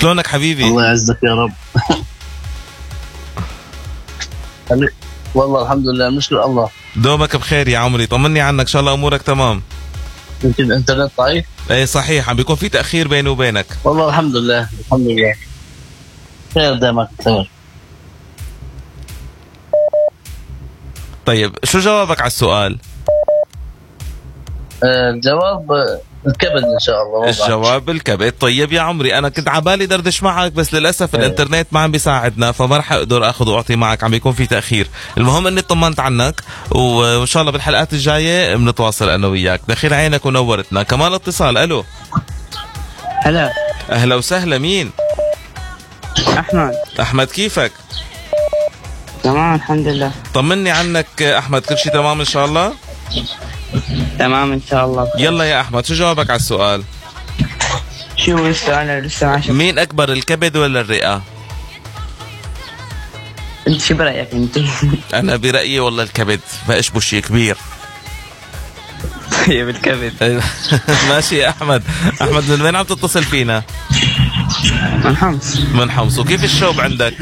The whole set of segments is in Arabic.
شلونك حبيبي؟ الله يعزك يا رب. والله الحمد لله، نشكر الله. دومك بخير يا عمري، طمني عنك، ان شاء الله امورك تمام. يمكن الانترنت ضعيف. ايه صحيح، عم بيكون في تاخير بيني وبينك. والله الحمد لله الحمد لله خير دائما خير. طيب شو جوابك على السؤال؟ الجواب الكبد ان شاء الله. الجواب الكبد. طيب يا عمري انا كنت عبالي دردش معك، بس للاسف الانترنت ما عم بيساعدنا، فما رح اقدر اخذ واعطي معك، عم بيكون في تاخير. المهم اني طمنت عنك، وان شاء الله بالحلقات الجايه بنتواصل انا وياك. دخيل عينك ونورتنا. كمان اتصال. الو هلا. اهلا وسهلا. مين؟ احمد. احمد كيفك؟ تمام الحمد لله. طمني عنك احمد، كل شيء تمام ان شاء الله؟ تمام ان شاء الله. يلا يا احمد، شو جوابك على السؤال؟ شو السؤال؟ انا لسه ما شفت. مين اكبر، الكبد ولا الرئه؟ انت شو برايك انت؟ انا برايي والله الكبد، فاشبه شيء كبير. طيب الكبد. ماشي يا احمد. احمد من وين عم تتصل فينا؟ من حمص. من حمص. وكيف الشوب عندك؟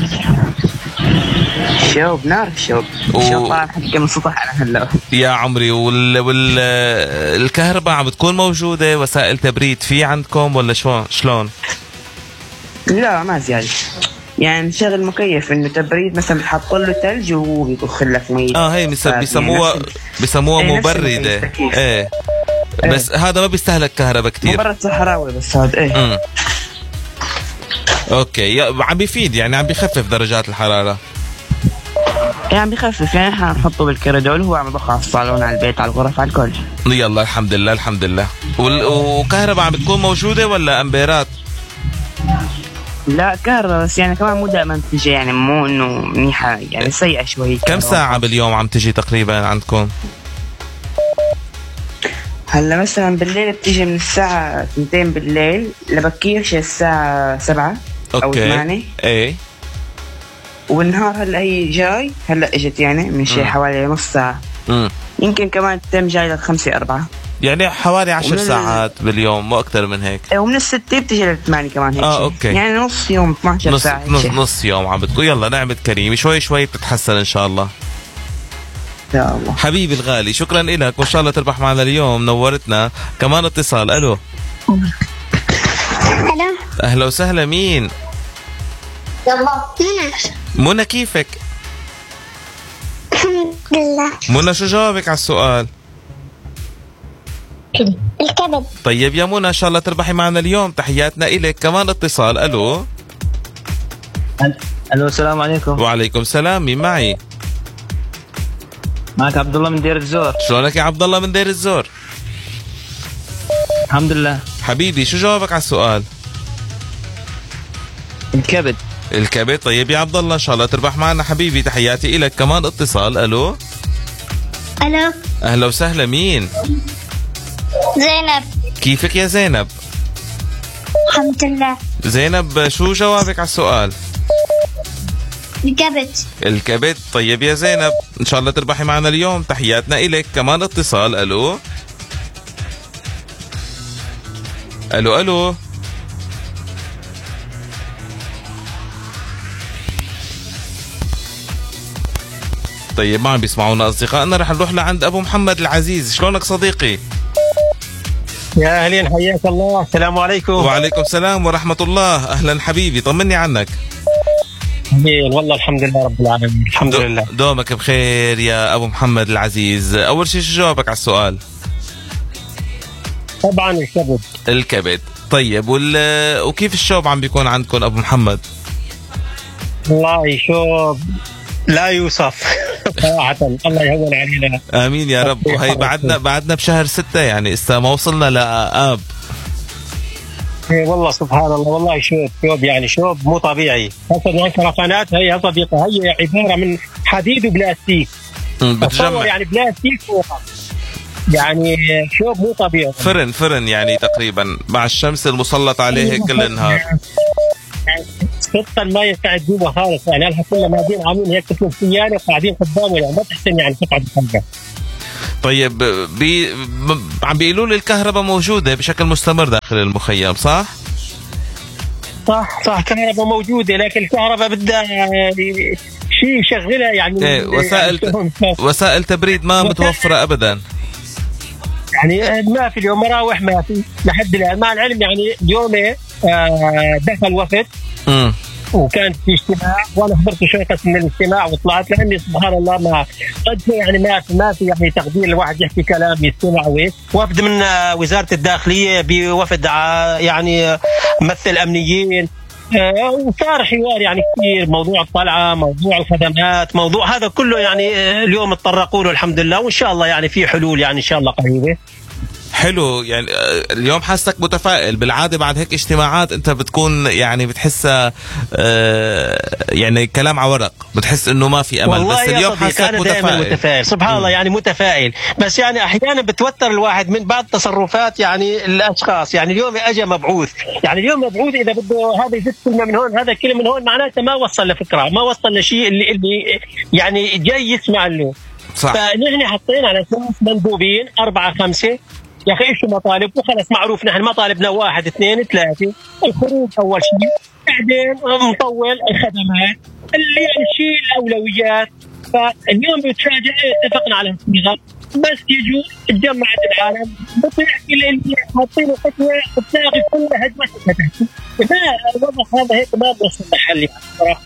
شوب نار الشوب. الشوب طالع حكي من سطح انا هلا. يا عمري الكهرباء عم بتكون موجوده، وسائل تبريد في عندكم ولا شلون؟ لا ما زيادة، يعني نشغل مكيف انه تبريد مثلا بتحط له ثلج وهو بيطخ لك مي. هي بيسموها مبرده. ايه بس هذا ما بيستهلك كهرباء كثير. مبرد صحراوي بس هذا. ايه اوكي، عم بيفيد يعني، عم بيخفف درجات الحراره. يعني بخفف، يعني احنا نحطه بالكريدول وهو عم يضخ على الصالون على البيت على الغرف على الكل. يلا الحمد لله الحمد لله. وكهرباء عم بتكون موجوده ولا امبيرات؟ لا كهرباء بس يعني كمان مو دائما تجي، يعني مو انه منيحه، يعني سيئه شوي. كم ساعه باليوم عم تجي تقريبا عندكم؟ هلا مثلا بالليل بتيجي من الساعه 2 بالليل لبكير شي الساعه 7 او 8. ايه. والنهار هلا هي جاي، هلا اجت يعني من شي حوالي نص ساعه. يمكن كمان تتم جاي لل 5-4، يعني حوالي 10 ساعات باليوم، مو اكثر من هيك. ومن ال6 بتجي لل8 كمان هيك. اوكي، يعني نص يوم 12 ساعه. نص يوم عم بتكون. يلا نعمة كريم، شوي شوي بتتحسن ان شاء الله. يا الله. حبيبي الغالي شكرا لك، وان شاء الله تربح معنا اليوم، نورتنا. كمان اتصال. الو. الو. اهلا وسهلا. مين؟ يلا منى كيفك؟ الحمد لله. منى شو جوابك على السؤال؟ الكبد. طيب يا منى ان شاء الله تربحي معنا اليوم، تحياتنا إلك. كمان اتصال. الو. الو السلام عليكم. وعليكم السلام. مين معي؟ معك عبد الله من دير الزور. شلونك يا عبد الله من دير الزور؟ الحمد لله. حبيبي شو جوابك على السؤال؟ الكبد. الكبد. طيب يا عبد الله ان شاء الله تربح معنا حبيبي، تحياتي إلك. كمان اتصال. الو. الو. اهلا وسهلا. مين؟ زينب. كيفك يا زينب؟ الحمد لله. زينب شو جوابك على السؤال؟ الكبد. الكبد. طيب يا زينب ان شاء الله تربحي معنا اليوم، تحياتنا إلك. كمان اتصال. الو. الو الو. طيب ما عم بيسمعونا اصدقائنا، رح نروح لعند ابو محمد العزيز. شلونك صديقي؟ يا اهلين حياك الله. السلام عليكم. وعليكم السلام ورحمه الله. اهلا حبيبي، طمني عنك. والله الحمد لله رب العالمين. الحمد لله. دومك بخير يا ابو محمد العزيز. اول شيء شو جوابك على السؤال؟ طبعا الكبد. الكبد. طيب وكيف الشوب عم بيكون عندكم ابو محمد؟ والله شوب لا يوصف صراحة. الله يهون علينا. امين يا رب. وهي بعدنا بشهر 6، يعني لسه ما وصلنا لآب. والله سبحان الله. والله شوب يعني شوب مو طبيعي. اصلا كرفانات هي صديقه، هي عباره من حديد وبلاستيك. بتجمع يعني بلاستيك فوق، يعني شوب مو طبيعي. فرن يعني تقريبا مع الشمس المسلط عليه كل النهار. قطه ما يقعد جوا خالص، يعني لها كلها مادين عاملين هيك مثل سيانه وقاعدين قدامه، يعني ما تحسن يعني قطعه حلقه. طيب عم بيقولوا لي الكهرباء موجوده بشكل مستمر داخل المخيم، صح؟ صح كهرباء موجودة، لكن الكهرباء بدها شيء يشغلها يعني. وسائل تبريد ما متوفرة أبدا. يعني ما في اليوم مراوح، ما في لحد الآن مع العلم. يعني اليوم دخل وفد وكان في اجتماع، وانا حضرت شوي من الاجتماع وطلعت، لاني سبحان الله ما قد يعني ما في يعني تقدير الواحد يحكي كلام يستمع ويش. وفد من وزاره الداخليه بوفد يعني ممثل امنيين، وصار حوار يعني كثير، موضوع الطلعه، موضوع الخدمات، موضوع هذا كله يعني اليوم تطرقوا له الحمد لله، وان شاء الله يعني في حلول يعني ان شاء الله قريبه. حلو. يعني اليوم حاسك متفائل. بالعاده بعد هيك اجتماعات انت بتكون يعني بتحسها يعني كلام على ورق، بتحس انه ما في امل، بس اليوم حاسك متفائل. سبحان الله يعني متفائل، بس يعني احيانا بتوتر الواحد من بعض تصرفات يعني الاشخاص. يعني اليوم اجى مبعوث، يعني اليوم مبعوث اذا بده هذا يزيد كلمه من هون، هذا كلمه من هون، معناته ما وصل لفكره، ما وصل لشيء اللي يعني جاي يسمع له. صح. فنحن حطينا على اساس مندوبين 4-5 يا اخي. ايش مطالب؟ وخلص معروف نحن مطالبنا 1 2 3. الخروج اول شيء، بعدين مطول الخدمات، يعني الشيء الاولويات. فاليوم بتفاجئ اتفقنا على الصيغه، بس يجوا تجمعت العالم بطيح اللي حاطينه خطوه بتلاقي كلها هجمه تحكي. الوضع هذا هيك ما بوصل لحل يعني صراحه.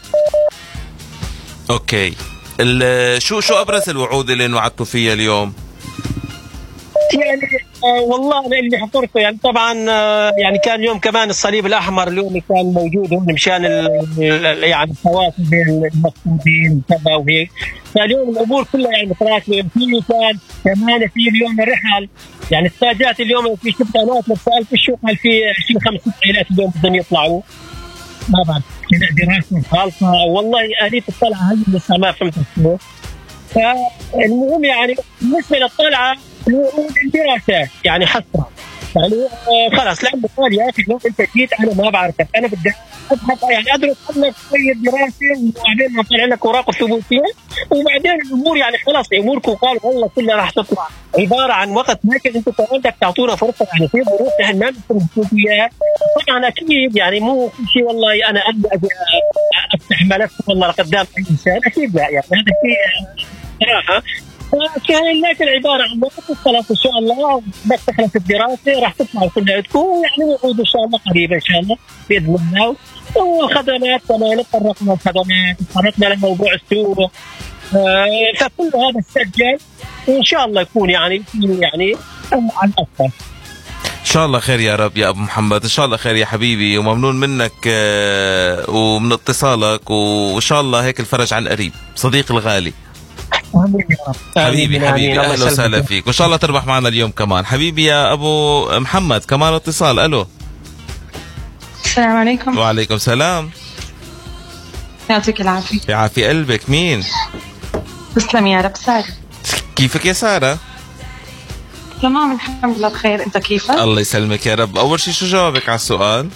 اوكي. شو ابرز الوعود اللي انوعدتوا فيها اليوم؟ يعني والله انا اللي حضرته يعني طبعا يعني كان اليوم كمان الصليب الاحمر اليوم كان موجود هون مشان يعني التواصل بين المقصودين كذا وهيك. فاليوم الامور كلها يعني متراكمه. في كان كمان في اليوم الرحل، يعني الساجات اليوم في شبكات سالت الشو قال في 25 عائلات اليوم بدهم يطلعوا. ما بعرف دراسه خالصه والله اليه الطلعه هي لسه ما فهمت شو. فالمهم يعني بالنسبه للطلعه الدراسات يعني حسرة يعني خلاص. لأنه قال يا أخي لو أنت جيت أنا ما بعرفك، أنا بدي أبحث يعني أدرس عنك شوية دراسة وبعدين أطلع لك أوراق ثبوتية، وبعدين الأمور يعني خلاص أموركم قال والله كلها راح تطلع عبارة عن وقت. لكن أنتم كمان بدك تعطونا فرصة يعني في ظروف نحن ما نستفيد فيها. طبعا أكيد يعني مو كل شيء والله أنا أبدأ أفتح ملف والله لقدام أي إنسان، أكيد لا يعني هذا شيء صراحة. كان لكن عبارة عن وقت خلاص إن شاء الله بس تخلص الدراسة راح تطلعوا كلياتكم، يعني وعود إن شاء الله قريبة إن شاء الله بإذن الله. والخدمات كمان تطرقنا الخدمات، تطرقنا لموضوع السوق، فكل هذا سجل وإن شاء الله يكون يعني عن أكثر. إن شاء الله خير يا رب يا أبو محمد، إن شاء الله خير يا حبيبي، وممنون منك ومن اتصالك، وإن شاء الله هيك الفرج عن قريب صديقي الغالي. حبيبي اهلا وسهلا فيك، وان شاء الله تربح معنا اليوم كمان حبيبي يا ابو محمد. كمان اتصال. الو السلام عليكم. وعليكم السلام. يعطيك العافيه. يعافي قلبك. مين؟ تسلم يا رب. سارة. كيفك يا سارة؟ تمام الحمد لله بخير. انت كيفك؟ الله يسلمك يا رب. اول شيء شو جوابك على السؤال؟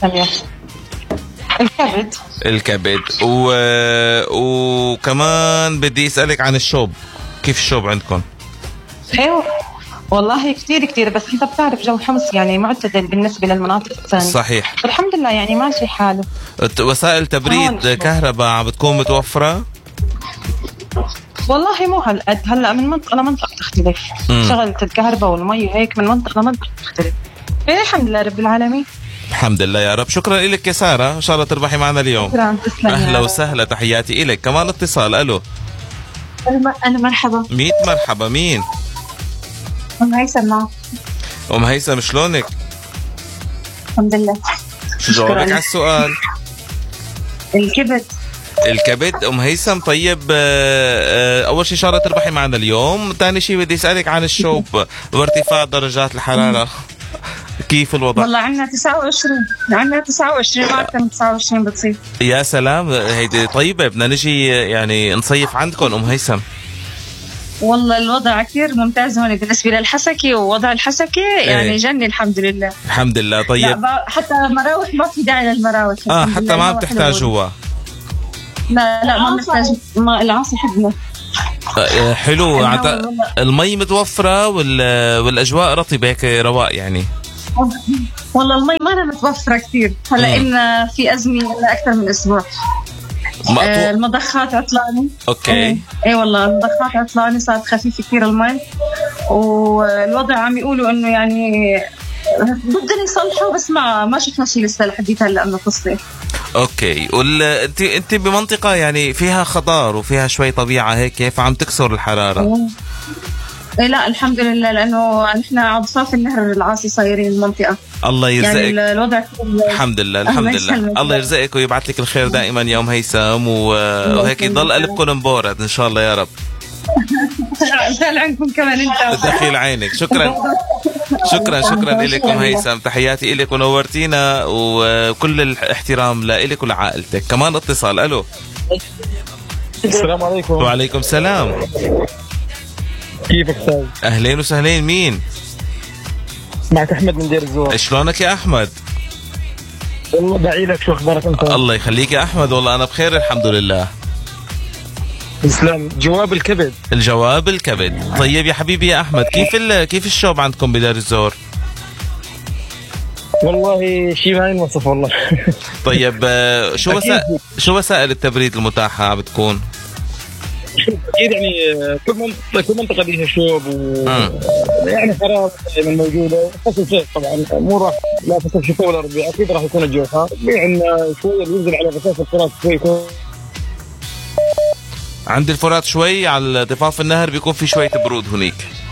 الكبد وكمان بدي اسالك عن الشوب. كيف الشوب عندكم؟ ايوه والله كثير، بس انت بتعرف جو حمص يعني معتدل بالنسبه للمناطق الثانيه. صحيح. الحمد لله يعني ماشي حاله. وسائل تبريد كهرباء عم بتكون متوفره؟ والله مو هالقد، هلا من منطقه لمنطقه تختلف. شغله الكهرباء والمي هيك من منطقه لمنطقه تختلف. الحمد لله رب العالمين. الحمد لله يا رب. شكرا لك يا سارة، إن شاء الله تربحي معنا اليوم. شكرا. تسلمي. أهلا وسهلا، تحياتي إلك. كمان اتصال. ألو أنا مرحبا. 100 مرحبا. مين؟ أم هيثم معك. أم هيثم شلونك؟ الحمد لله. شو جوابك على السؤال؟ الكبد أم هيثم. طيب أول شيء إن شاء الله تربحي معنا اليوم. ثاني شيء بدي أسألك عن الشوب وارتفاع درجات الحرارة. كيف الوضع؟ والله عندنا 29 ما أكثر من 29 بتصير. يا سلام، هيدي طيبة. بدنا نجي يعني نصيف عندكم أم هيثم. والله الوضع كثير ممتاز هون بالنسبة للحسكة، ووضع الحسكة يعني جنة الحمد لله. الحمد لله. طيب حتى مراوح ما في داعي للمراوح. حتى ما بتحتاجوها؟ لا ما بنحتاج. العاصي حدنا. حلو. المي متوفرة والأجواء رطبة هيك رواق يعني. والله المي ما أنا متوفرة كثير هلا، إن في أزمة أكثر من أسبوع. المضخات عطلانة. اوكي. اي والله المضخات عطلانة، صارت خفيفة كثير المي، والوضع عم يقولوا انه يعني بدهم يصلحوا، بس ما شفنا شيء لسه لحديت هلا من الصيف. اوكي. انت بمنطقة يعني فيها خضار وفيها شوي طبيعة هيك، كيف عم تكسر الحرارة؟ إيه لا الحمد لله، لانه نحن على ضفاف النهر العاصي صايرين المنطقة. الله يرزقك. يعني الوضع الحمد لله الحمد لله. الله يرزقك ويبعث لك الخير دائما يا ام هيثم، وهيك يضل قلبكم مبورد ان شاء الله يا رب. زعل عنكم كمان انت. دخيل عينك. شكرا شكرا لكم هيثم، تحياتي لك ونورتينا، وكل الاحترام لك ولعائلتك. كمان اتصال. الو. السلام عليكم. وعليكم السلام. كيفك استاذ؟ اهلين وسهلين. مين معك احمد من دير الزور. شلونك يا احمد؟ والله داعي لك، شو اخبارك انت؟ الله يخليك يا احمد، والله انا بخير الحمد لله. اسلام. جواب الكبد. الجواب الكبد. طيب يا حبيبي يا احمد، كيف الشوب عندكم بدار الزور؟ والله شيء ما ينوصف والله. طيب شو وسائل التبريد المتاحة بتكون؟ اكيد يعني كل منطقه بيها شوب يعني حراره دائما موجوده. فصل صيف طبعا مو راح لا فصل شتاء ولا ربيع، اكيد راح يكون الجو حار. عندنا شويه بينزل على ضفاف الفرات شوي يكون عند الفرات شوي على ضفاف النهر بيكون في شويه برود هنيك.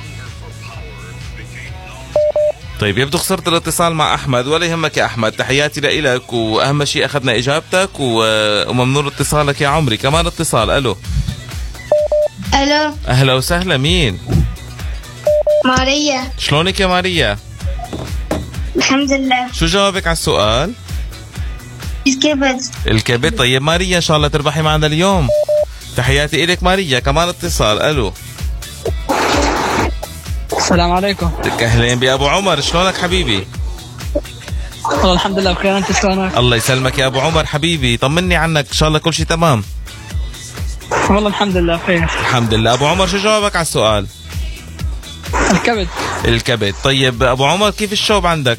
طيب يبدو خسرت الاتصال مع احمد، ولا يهمك يا احمد، تحياتي لك، واهم شيء اخذنا اجابتك وممنون اتصالك يا عمري. كمان اتصال. الو. الو. اهلا وسهلا. مين؟ ماريا. شلونك يا ماريا؟ الحمد لله. شو جوابك على السؤال؟ الكبد. طيب ماريا ان شاء الله تربحي معنا اليوم، تحياتي لك ماريا. كمان اتصال. الو. السلام عليكم. اهلين بابو عمر، شلونك حبيبي؟ والله الحمد لله بخير، انت شلونك؟ الله يسلمك يا ابو عمر حبيبي، طمني عنك، ان شاء الله كل شيء تمام. والله الحمد لله بخير. الحمد لله. ابو عمر شو جوابك على السؤال؟ الكبد. طيب ابو عمر كيف الشوب عندك؟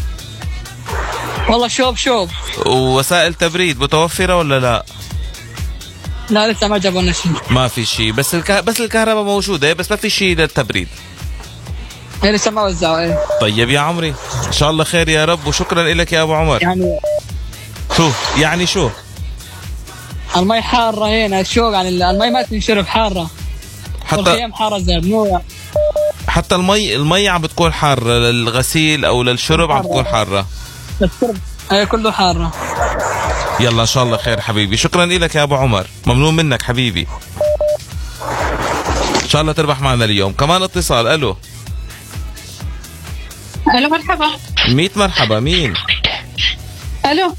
والله شوب. ووسائل تبريد متوفرة ولا لا؟ لا لسه ما جابوا لنا شيء. ما في شيء، بس الكهرباء موجودة، بس ما في شيء للتبريد. ايه لسه ما وزعوا. ايه. طيب يا عمري ان شاء الله خير يا رب، وشكرا لك يا ابو عمر. يعني شو المي حارة هنا الشوق، يعني المي ما تنشرب حارة، حتى الخيام حارة زي مو حتى المي عم بتكون حارة للغسيل او للشرب، عم بتكون حارة للشرب. ايه كله حارة. يلا ان شاء الله خير حبيبي، شكرا لك يا ابو عمر، ممنون منك حبيبي، ان شاء الله تربح معنا اليوم. كمان اتصال. الو. مرحبا. 100 مرحبا. مين؟ الو.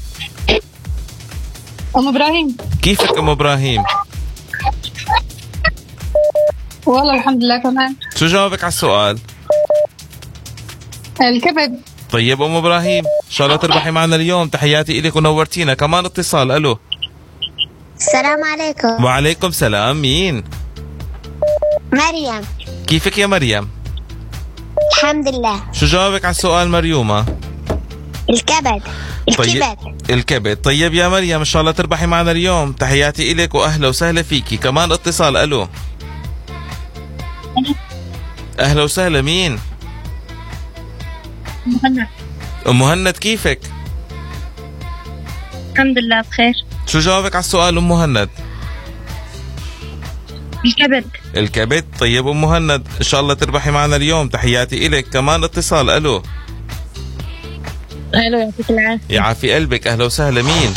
ام ابراهيم. كيفك ام ابراهيم؟ والله الحمد لله تمام. شو جوابك على السؤال؟ الكبد. طيب ام ابراهيم ان شاء الله تربحي معنا اليوم، تحياتي لك ونورتينا. كمان اتصال. الو. السلام عليكم. وعليكم السلام. مين؟ مريم. كيفك يا مريم؟ الحمد لله. شو جوابك على السؤال مريومة؟ الكبد. الكبد. طيب يا مريم ان شاء الله تربحي معنا اليوم، تحياتي لك واهلا وسهلا فيكي. كمان اتصال. الو. اهلا وسهلا. مين؟ مهند. ام مهند كيفك؟ الحمد لله بخير. شو جوابك على السؤال ام مهند؟ الكبد. طيب ام مهند ان شاء الله تربحي معنا اليوم، تحياتي لك. كمان اتصال. الو. الو يعطيك العافية. يعافي قلبك. اهلا وسهلا. مين؟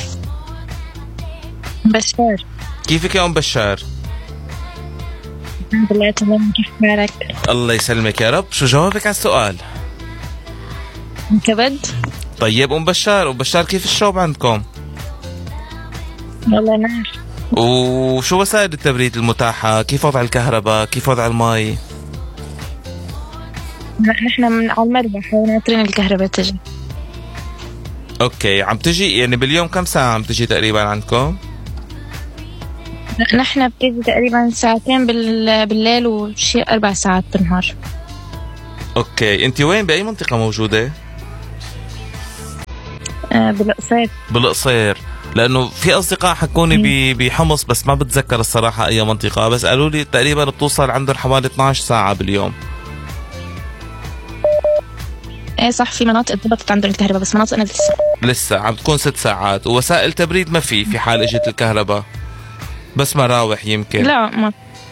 بشار. كيفك يا ام بشار؟ الحمد لله تمام، كيف حالك؟ الله يسلمك يا رب. شو جوابك على السؤال؟ الكبد. طيب ام بشار كيف الشوب عندكم؟ والله نار. وشو وسائل التبريد المتاحة؟ كيف وضع الكهرباء؟ كيف وضع المي؟ نحن من على المربح وناطرين الكهرباء تجي. اوكي. عم تجي يعني باليوم كم ساعة عم تجي تقريبا عندكم؟ نحن بتيجي تقريبا ساعتين بالليل وشيء 4 ساعات بالنهار. اوكي. انت وين بأي منطقة موجودة؟ بالقصير. بالقصير، لانه في اصدقاء حكوني بحمص بس ما بتذكر الصراحه اي منطقه، بس قالوا لي تقريبا بتوصل عندهم حوالي 12 ساعه باليوم. ايه صح، في مناطق ضبطت عندهم الكهرباء بس مناطقنا لسه عم تكون 6 ساعات. ووسائل تبريد ما في حال اجت الكهرباء، بس مراوح يمكن. لا ما.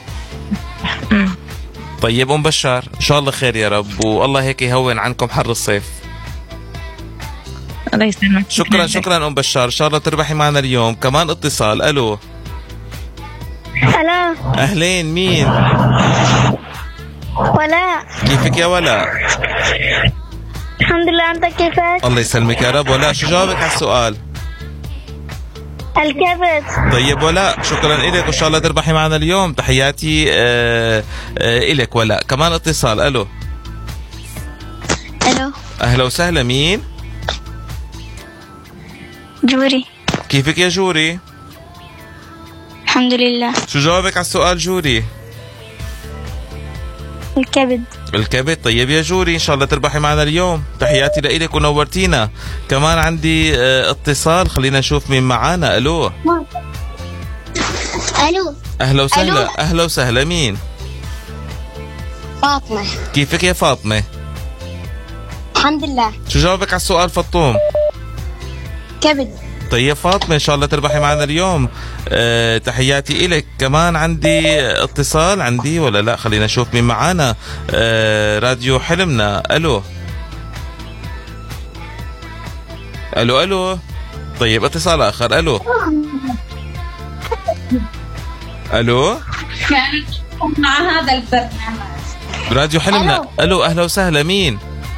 طيب ام بشار ان شاء الله خير يا رب، والله هيك يهون عنكم حر الصيف. الله يسلمك. شكرا ام بشار، ان شاء الله تربحي معنا اليوم. كمان اتصال. الو. الو. اهلين، مين؟ ولاء. كيفك يا ولاء؟ الحمد لله، انت كيفك؟ الله يسلمك يا رب. ولاء شو جاوبك على السؤال؟ الكبد. طيب ولاء شكرا إلك، وإن شاء الله تربحي معنا اليوم. تحياتي إلك ولاء. كمان اتصال. ألو. الو. أهلا وسهلا، مين؟ جوري. كيفك يا جوري؟ الحمد لله. شو جاوبك على السؤال جوري؟ الكبد. الكبد. طيب يا جوري إن شاء الله تربحي معنا اليوم. تحياتي لإلك ونورتينا. كمان عندي اتصال، خلينا نشوف مين معانا. ألو. الو. أهلا وسهلا. أهلا وسهلا، مين؟ فاطمة. كيفك يا فاطمة؟ الحمد لله. شو جاوبك على السؤال فطوم؟ كبد. طيب فاطمة إن شاء الله تربحي معنا اليوم. تحياتي إلك. كمان عندي اتصال، عندي ولا لا؟ خلينا نشوف مين معانا. راديو حلمنا. ألو. ألو ألو. طيب اتصال آخر. ألو. ألو. مع هذا البرنامج راديو حلمنا. ألو. أهلا وسهلا، مين؟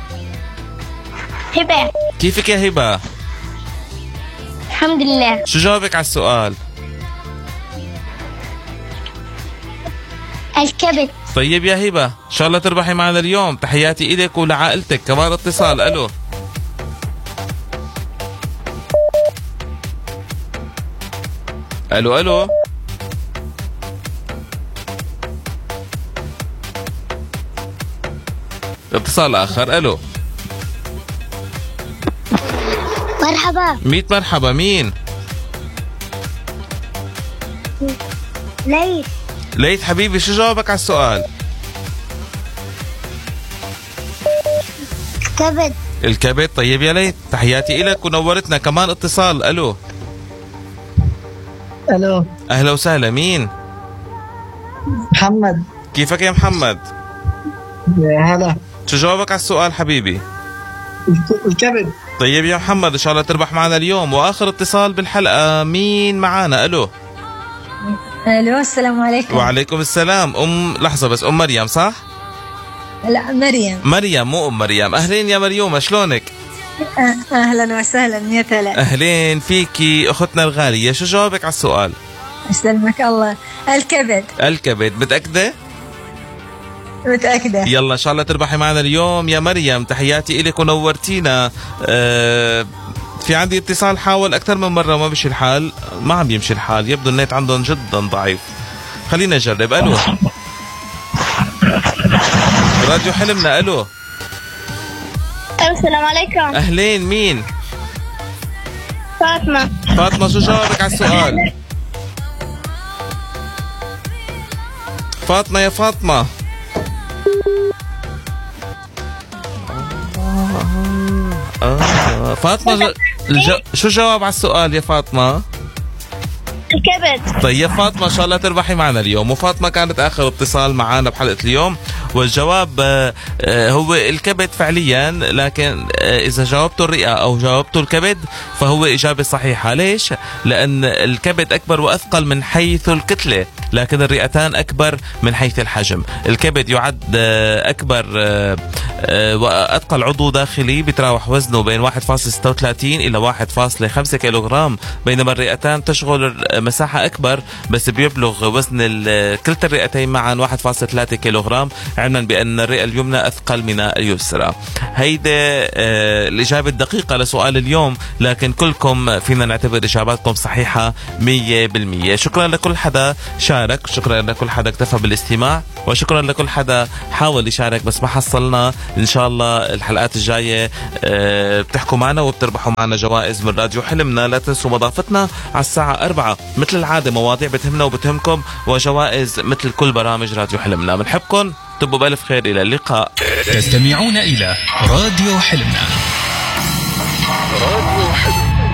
هبة. كيفك يا هبة؟ الحمد لله. شو جاوبك على السؤال؟ الكبد. طيب يا هبة إن شاء الله تربحي معنا اليوم. تحياتي إلك ولعائلتك. كمان اتصال. ألو. ألو ألو. اتصال آخر. ألو. مرحبا. 100 مرحبا، مين؟ ليث. ليث حبيبي شو جاوبك على السؤال؟ الكبد. الكبد. طيب يا ليث تحياتي إلك ونورتنا. كمان اتصال. ألو. الو. أهلا وسهلا، مين؟ محمد. كيفك يا محمد؟ يا هلا. شو جاوبك على السؤال حبيبي؟ الكبد. طيب يا محمد إن شاء الله تربح معنا اليوم. وآخر اتصال بالحلقة، مين معانا؟ ألو. الو السلام عليكم. وعليكم السلام. لحظة بس، مريم صح؟ لا مريم. مريم مو مريم. أهلين يا مريومة، شلونك؟ أهلا وسهلا يا هلا. أهلين فيكي أختنا الغالية. شو جوابك على السؤال؟ يسلمك الله. الكبد. الكبد. متأكدة؟ متأكدة. يلا إن شاء الله تربحي معنا اليوم يا مريم. تحياتي إلك ونورتينا. في عندي اتصال حاول أكثر من مرة وما بيمشي الحال. ما عم يمشي الحال، يبدو النت عندهم جدا ضعيف. خلينا نجرب. ألو. راديو حلمنا. ألو. السلام عليكم. أهلين، مين؟ فاطمة. فاطمة شو جوابك على السؤال؟ فاطمة يا فاطمة. فاطمة شو جواب على السؤال يا فاطمة؟ الكبد. طيب فاطمة إن شاء الله تربحي معنا اليوم. وفاطمة كانت آخر اتصال معنا بحلقة اليوم، والجواب هو الكبد فعليا. لكن إذا جاوبتوا الرئة أو جاوبتوا الكبد فهو إجابة صحيحة. ليش؟ لأن الكبد أكبر وأثقل من حيث الكتلة، لكن الرئتان أكبر من حيث الحجم. الكبد يعد أكبر وأثقل عضو داخلي، بتراوح وزنه بين 1.36 إلى 1.5 كيلوغرام، بينما الرئتان تشغل مساحة أكبر بس بيبلغ وزن كلتا الرئتين معا 1.3 كيلوغرام، علما بأن الرئة اليمنى أثقل من اليسرى. هيدا الإجابة الدقيقة لسؤال اليوم، لكن كلكم فينا نعتبر إجاباتكم صحيحة 100%. شكرا لكل حدا شارك، شكرا لكل حدا اكتفى بالاستماع، وشكرا لكل حدا حاول يشارك بس ما حصلنا. إن شاء الله الحلقات الجاية بتحكوا معنا وبتربحوا معنا جوائز من راديو حلمنا. لا تنسوا مضافتنا على الساعة 4 مثل العادة، مواضيع بتهمنا وبتهمكم وجوائز مثل كل برامج راديو حلمنا. بنحبكم، تبقوا بألف خير، إلى اللقاء. تستمعون إلى راديو حلمنا. راديو حلمنا.